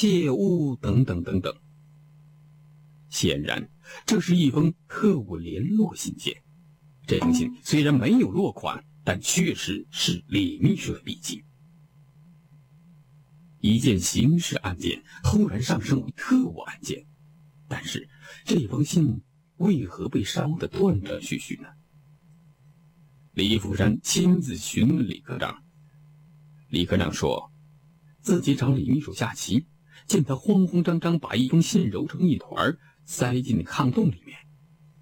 切勿等等等等。显然，这是一封特务联络信件。这封信虽然没有落款，但确实是李秘书的笔迹。一件刑事案件突然上升为特务案件，但是这封信为何被烧得断断续续呢？李福山亲自询问李科长，李科长说，自己找李秘书下棋，见他慌慌张张把一封信揉成一团，塞进炕洞里面，